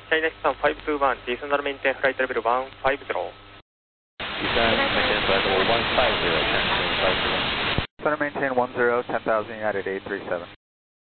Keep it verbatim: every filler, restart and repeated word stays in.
China Eastern five two one, descend maintain flight level one five zero. Descend maintain flight level one five zero, ten thousand five zero. Center maintain one zero, ten thousand United eight three seven.